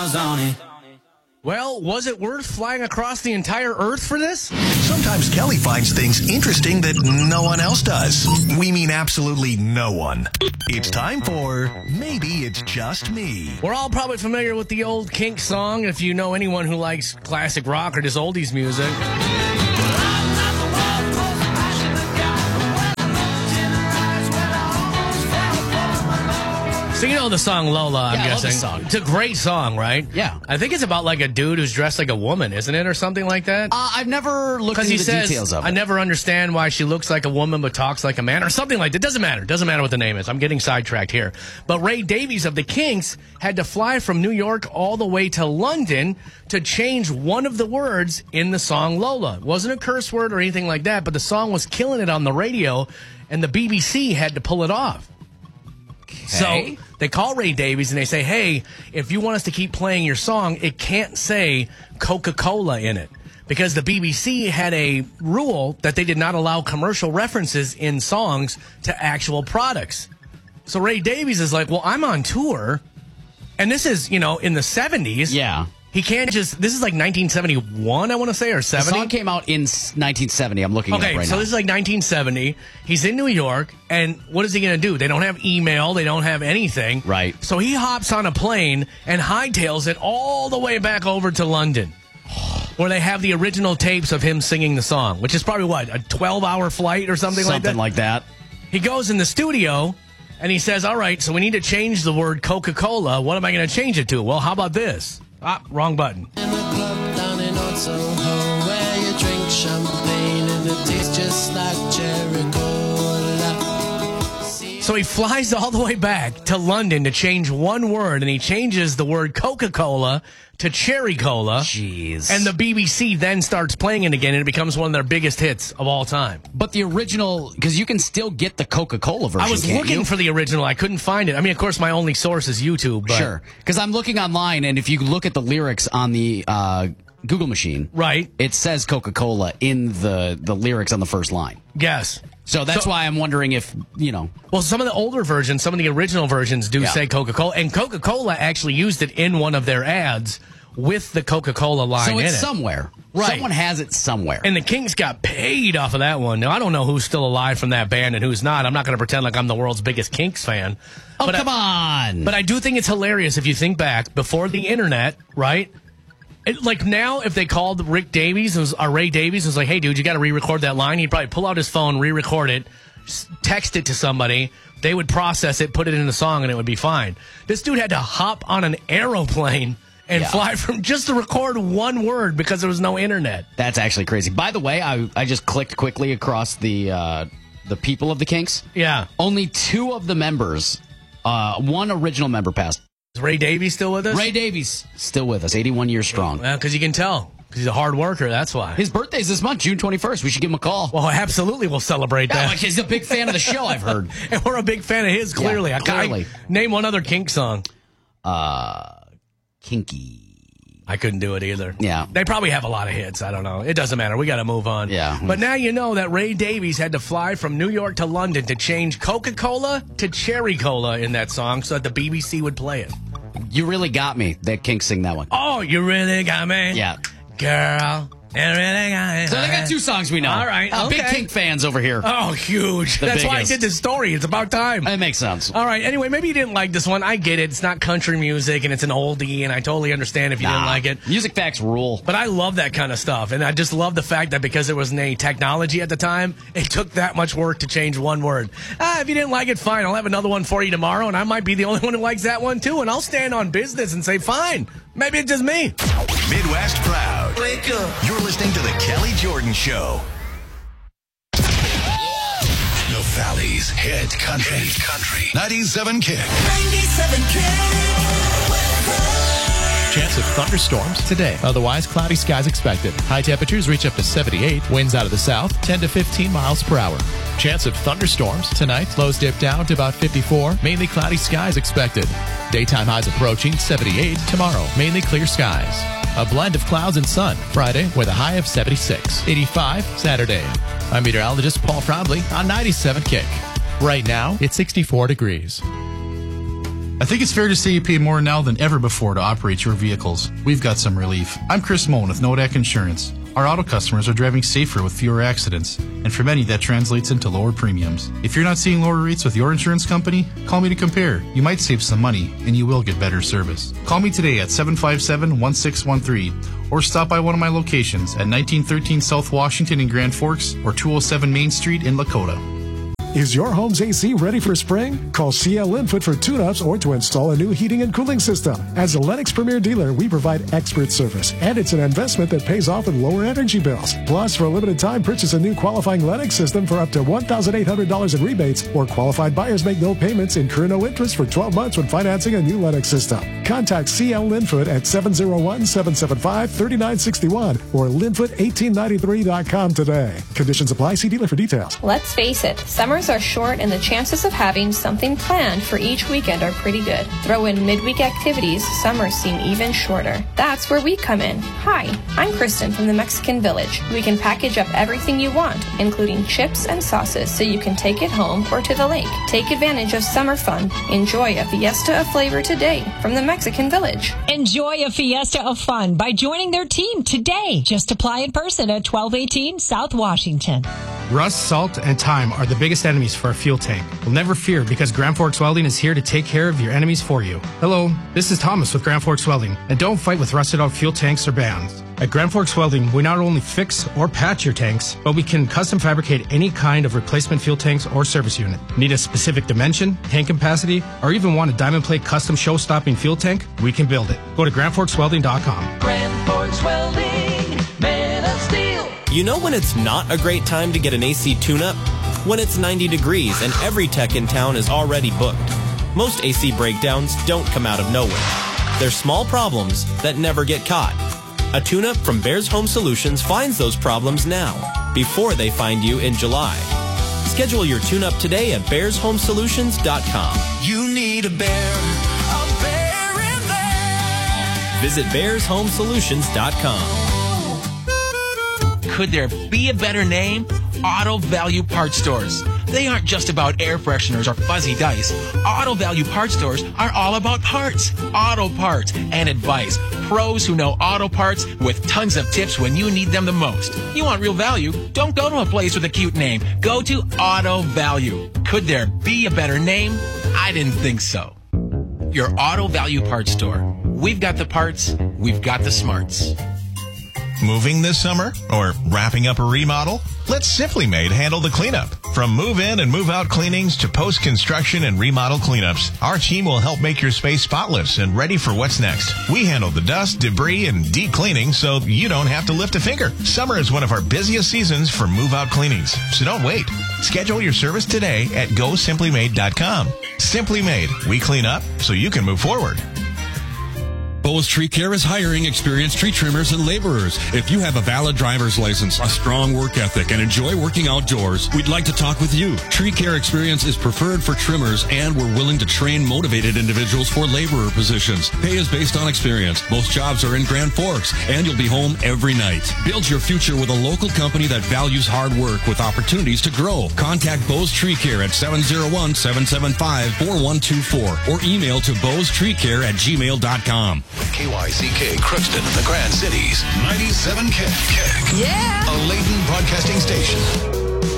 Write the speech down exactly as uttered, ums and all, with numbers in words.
stars on it. Well, was it worth flying across the entire Earth for this? Sometimes Kelly finds things interesting that no one else does. We mean absolutely no one. It's time for Maybe It's Just Me. We're all probably familiar with the old Kinks song, if you know anyone who likes classic rock or just oldies music. So you know the song Lola, I'm yeah, guessing. I love the song. It's a great song, right? Yeah. I think it's about like a dude who's dressed like a woman, isn't it, or something like that? Uh, I've never looked Because into he the says, details of it. I never understand why she looks like a woman but talks like a man, or something like that. Doesn't matter. Doesn't matter what the name is. I'm getting sidetracked here. But Ray Davies of the Kinks had to fly from New York all the way to London to change one of the words in the song Lola. It wasn't a curse word or anything like that, but the song was killing it on the radio, and the B B C had to pull it off. Okay. So they call Ray Davies and they say, hey, if you want us to keep playing your song, it can't say Coca-Cola in it. Because the B B C had a rule that they did not allow commercial references in songs to actual products. So Ray Davies is like, well, I'm on tour, and this is, you know, in the seventies. Yeah. He can't just, this is like nineteen seventy-one, I want to say, or The seventy. song came out in nineteen seventy. I'm looking it Okay, up right so now. this is like nineteen seventy. He's in New York, and what is he going to do? They don't have email. They don't have anything. Right. So he hops on a plane and hightails it all the way back over to London, where they have the original tapes of him singing the song, which is probably, what, a twelve-hour flight or something, Something like that? like that. He goes in the studio, and he says, all right, so we need to change the word Coca-Cola. What am I going to change it to? Well, how about this? Ah, wrong button. In a club down in Old Soho where you drink champagne and it tastes just like cherry cola. See- So he flies all the way back to London to change one word, and he changes the word Coca-Cola to Cherry Cola. Jeez. And the B B C then starts playing it again, and it becomes one of their biggest hits of all time. But the original, because you can still get the Coca-Cola version, I was can't looking you? for the original. I couldn't find it. I mean, of course, my only source is YouTube. But Sure. Because I'm looking online, and if you look at the lyrics on the uh, Google machine, Right. it says Coca-Cola in the, the lyrics on the first line. Yes. So that's So- why I'm wondering if, you know. Well, some of the older versions, some of the original versions do Yeah. say Coca-Cola. And Coca-Cola actually used it in one of their ads with the Coca-Cola line So in it's it. somewhere. Right. Someone has it somewhere. And the Kinks got paid off of that one. Now, I don't know who's still alive from that band and who's not. I'm not going to pretend like I'm the world's biggest Kinks fan. oh, but come I, on. But I do think it's hilarious if you think back, before the internet, right? It, like now, if they called Rick Davies, and was, or Ray Davies, and was like, hey, dude, you got to re-record that line, he'd probably pull out his phone, re-record it, s- text it to somebody. They would process it, put it in the song, and it would be fine. This dude had to hop on an aeroplane and Yeah. fly from just to record one word because there was no internet. That's actually crazy. By the way, I I just clicked quickly across the uh, the people of the Kinks. Yeah. Only two of the members, uh, one original member passed. Is Ray Davies still with us? Ray Davies still with us, eighty-one years strong. Well, because you can tell. Because he's a hard worker, that's why. His birthday's this month, June twenty-first. We should give him a call. Well, absolutely we'll celebrate Yeah, that. like he's a big fan of the show, I've heard. And we're a big fan of his, clearly. Yeah, I, clearly. I, name one other Kink song. Uh, Kinky. I couldn't do it either. Yeah. They probably have a lot of hits. I don't know. It doesn't matter. We got to move on. Yeah. But now you know that Ray Davies had to fly from New York to London to change Coca-Cola to Cherry Cola in that song so that the B B C would play it. You really got me that Kinks sing that one. Oh, you really got me? Yeah. Girl, you really got me. So they got two songs we know. All right, Uh, Big okay. Kink fans over here. Oh, huge. The That's why I biggest. did this story. It's about time. That makes sense. All right. Anyway, maybe you didn't like this one. I get it. It's not country music, and it's an oldie, and I totally understand if you didn't Nah. like it. Music facts rule. But I love that kind of stuff, and I just love the fact that because there wasn't any technology at the time, it took that much work to change one word. Ah, if you didn't like it, fine. I'll have another one for you tomorrow, and I might be the only one who likes that one, too, and I'll stand on business and say, fine. Maybe it's just me. Midwest Proud. Wake up. You're listening to The Kelly Jordan Show. The Valley's hit country. Hit country. ninety-seven Kick. ninety-seven Chance of thunderstorms today. Otherwise, cloudy skies expected. High temperatures reach up to seventy-eight. Winds out of the south, ten to fifteen miles per hour. Chance of thunderstorms tonight. Lows dip down to about fifty-four. Mainly cloudy skies expected. Daytime highs approaching seventy-eight. Tomorrow, mainly clear skies. A blend of clouds and sun. Friday with a high of seventy-six. eighty-five Saturday. I'm meteorologist Paul Proudly on ninety-seven Kick. Right now, it's sixty-four degrees. I think it's fair to say you pay more now than ever before to operate your vehicles. We've got some relief. I'm Chris Moen with Nodak Insurance. Our auto customers are driving safer with fewer accidents, and for many that translates into lower premiums. If you're not seeing lower rates with your insurance company, call me to compare. You might save some money, and you will get better service. Call me today at seven five seven, one six one three, or stop by one of my locations at nineteen thirteen South Washington in Grand Forks or two oh seven Main Street in Lakota. Is your home's A C ready for spring? Call C L Linfoot for tune-ups or to install a new heating and cooling system. As a Lennox Premier dealer, we provide expert service, and it's an investment that pays off with lower energy bills. Plus, for a limited time, purchase a new qualifying Lennox system for up to one thousand eight hundred dollars in rebates, or qualified buyers make no payments, incur no interest for twelve months when financing a new Lennox system. Contact C L Linfoot at seven oh one, seven seven five, three nine six one or linfoot eighteen ninety-three dot com today. Conditions apply. See dealer for details. Let's face it, summers are short and the chances of having something planned for each weekend are pretty good. Throw in midweek activities, summers seem even shorter. That's where we come in. Hi, I'm Kristen from the Mexican Village. We can package up everything you want, including chips and sauces, so you can take it home or to the lake. Take advantage of summer fun. Enjoy a fiesta of flavor today from the Mexican Village. Enjoy a fiesta of fun by joining their team today. Just apply in person at twelve eighteen South Washington. Rust, salt, and time are the biggest enemies for a fuel tank. Well, never fear, because Grand Forks Welding is here to take care of your enemies for you. Hello, this is Thomas with Grand Forks Welding, and don't fight with rusted out fuel tanks or bands. At Grand Forks Welding, we not only fix or patch your tanks, but we can custom fabricate any kind of replacement fuel tanks or service unit. Need a specific dimension, tank capacity, or even want a diamond plate custom show-stopping fuel tank? We can build it. Go to grand forks welding dot com. Grand Forks Welding, man of steel. You know when it's not a great time to get an A C tune-up? When it's ninety degrees and every tech in town is already booked. Most A C breakdowns don't come out of nowhere. They're small problems that never get caught. A tune-up from Bears Home Solutions finds those problems now, before they find you in July. Schedule your tune-up today at bears home solutions dot com. You need a bear, a bear in there. Visit bears home solutions dot com. Could there be a better name? Auto Value Parts Stores. They aren't just about air fresheners or fuzzy dice. Auto Value Parts Stores are all about parts, auto parts, and advice. Pros who know auto parts with tons of tips when you need them the most. You want real value? Don't go to a place with a cute name. Go to Auto Value. Could there be a better name? I didn't think so. Your Auto Value Parts Store. We've got the parts. We've got the smarts. Moving this summer? Or wrapping up a remodel? Let Simply Made handle the cleanup. From move-in and move-out cleanings to post-construction and remodel cleanups, our team will help make your space spotless and ready for what's next. We handle the dust, debris, and deep cleaning so you don't have to lift a finger. Summer is one of our busiest seasons for move-out cleanings, so don't wait. Schedule your service today at go simply made dot com. Simply Made. We clean up so you can move forward. Bose Tree Care is hiring experienced tree trimmers and laborers. If you have a valid driver's license, a strong work ethic, and enjoy working outdoors, we'd like to talk with you. Tree care experience is preferred for trimmers, and we're willing to train motivated individuals for laborer positions. Pay is based on experience. Most jobs are in Grand Forks, and you'll be home every night. Build your future with a local company that values hard work with opportunities to grow. Contact Bose Tree Care at seven oh one, seven seven five, four one two four or email to bose tree care at gmail dot com. K Y C K, Crookston, the Grand Cities, ninety-seven K. Yeah! A Layton broadcasting station.